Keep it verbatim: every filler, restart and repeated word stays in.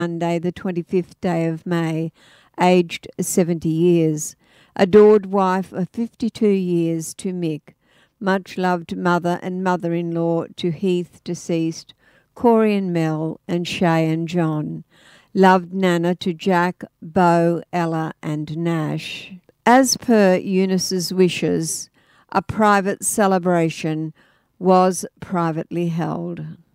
Monday, the twenty-fifth day of May, aged seventy years. Adored wife of fifty-two years to Mick. Much loved mother and mother-in-law to Heath, deceased, Corey and Mel, and Shay and John. Loved Nana to Jack, Bo, Ella and Nash. As per Eunice's wishes, a private celebration was privately held.